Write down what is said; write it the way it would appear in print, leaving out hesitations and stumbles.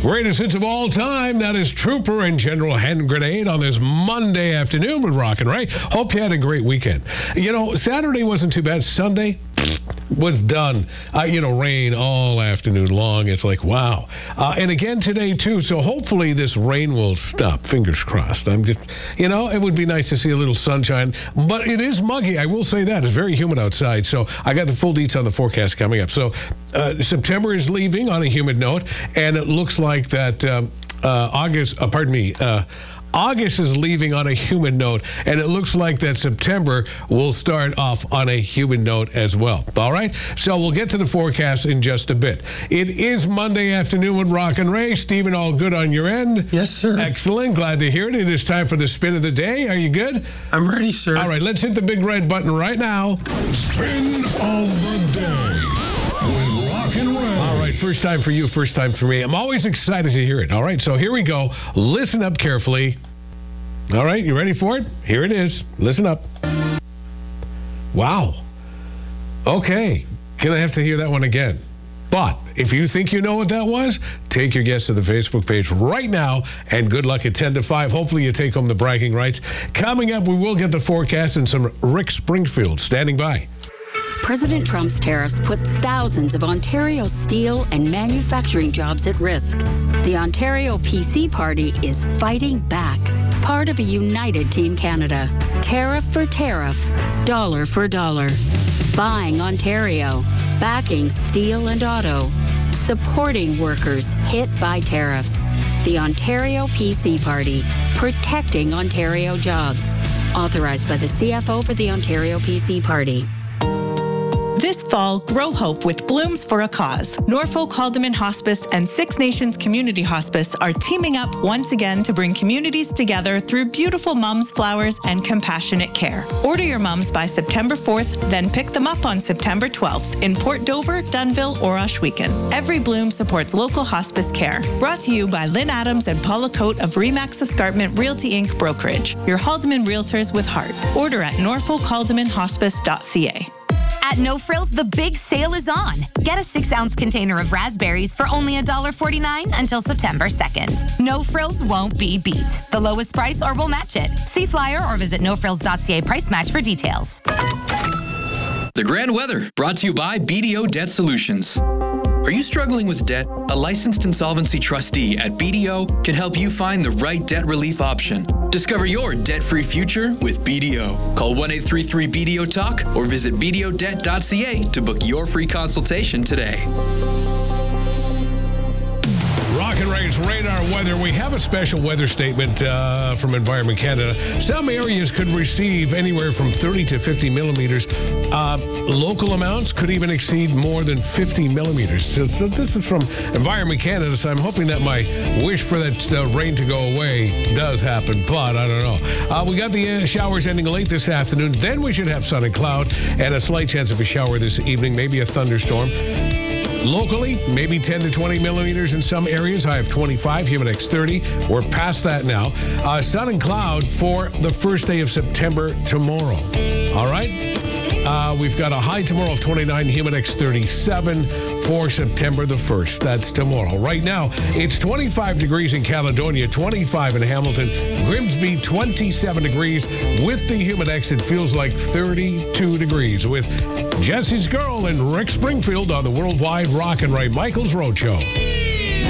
Greatest hits of all time. That is Trooper and General Hand Grenade on this Monday afternoon with Rock and Ray. Hope you had a great weekend. You know, Saturday wasn't too bad. Sunday was done. Rain all afternoon long. It's like, wow. And again today, too. So hopefully this rain will stop. Fingers crossed. It would be nice to see a little sunshine. But it is muggy. I will say that. It's very humid outside. So I got the full deets on the forecast coming up. So September is leaving on a humid note. And it looks like that August is leaving on a humid note, and it looks like that September will start off on a humid note as well. All right? So we'll get to the forecast in just a bit. It is Monday afternoon with Rock and Ray. Stephen, all good on your end? Yes, sir. Excellent. Glad to hear it. It is time for the spin of the day. Are you good? I'm ready, sir. All right, let's hit the big red button right now. Spin of the day with Rock and Ray. All right, first time for you, first time for me. I'm always excited to hear it. All right, so here we go. Listen up carefully. All right, you ready for it? Here it is. Listen up. Wow. Okay. Gonna have to hear that one again. But if you think you know what that was, take your guess to the Facebook page right now, and good luck at 10 to 5. Hopefully you take home the bragging rights. Coming up, we will get the forecast and some Rick Springfield standing by. President Trump's tariffs put thousands of Ontario steel and manufacturing jobs at risk. The Ontario PC Party is fighting back, part of a united Team Canada. Tariff for tariff, dollar for dollar. Buying Ontario, backing steel and auto, supporting workers hit by tariffs. The Ontario PC Party, protecting Ontario jobs. Authorized by the CFO for the Ontario PC Party. This fall, grow hope with Blooms for a Cause. Norfolk Haldeman Hospice and Six Nations Community Hospice are teaming up once again to bring communities together through beautiful mums, flowers, and compassionate care. Order your mums by September 4th, then pick them up on September 12th in Port Dover, Dunnville, or Ohsweken. Every Bloom supports local hospice care. Brought to you by Lynn Adams and Paula Coate of Remax Escarpment Realty Inc. Brokerage. Your Haldeman Realtors with heart. Order at norfolkhaldemanhospice.ca. At No Frills, the big sale is on. Get a 6-ounce container of raspberries for only $1.49 until September 2nd. No Frills won't be beat. The lowest price or we'll match it. See flyer or visit nofrills.ca price match for details. The Grand Weather, brought to you by BDO Debt Solutions. Are you struggling with debt? A licensed insolvency trustee at BDO can help you find the right debt relief option. Discover your debt-free future with BDO. Call 1-833-BDO-TALK or visit bdodebt.ca to book your free consultation today. Rock and Ray's radar weather. We have a special weather statement from Environment Canada. Some areas could receive anywhere from 30 to 50 millimeters. Local amounts could even exceed more than 50 millimeters. So this is from Environment Canada, so I'm hoping that my wish for that rain to go away does happen, but I don't know. We got the showers ending late this afternoon. Then we should have sun and cloud and a slight chance of a shower this evening, maybe a thunderstorm. Locally, maybe 10 to 20 millimeters in some areas. High of 25, humidex 30. We're past that now. Sun and cloud for the first day of September tomorrow. All right? We've got a high tomorrow of 29, humidex 37 for September the 1st. That's tomorrow. Right now, it's 25 degrees in Caledonia, 25 in Hamilton, Grimsby, 27 degrees. With the humidex, it feels like 32 degrees. With Jesse's Girl and Rick Springfield on the Worldwide Rock and Ray Michaels Road Show.